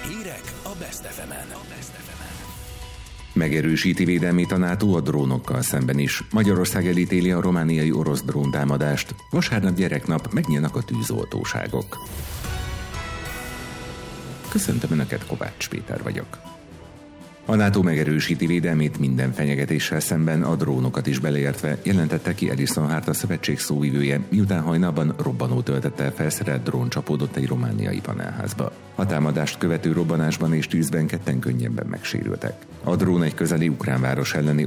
Hírek a Best FM-en. Megerősíti védelmét a NATO a drónokkal szemben is. Magyarország elítéli a romániai orosz dróntámadást. Vasárnap gyereknap megnyílnak a tűzoltóságok. Köszöntöm Önöket, Kovács Péter vagyok. A NATO megerősíti védelmét minden fenyegetéssel szemben, a drónokat is beleértve, jelentette ki Alison Hart, a szövetség szóvivője, miután hajnalban robbanó töltettel felszerelt drón csapódott egy romániai panelházba. A támadást követő robbanásban és tűzben ketten könnyebben megsérültek. A drón egy közeli ukrán város elleni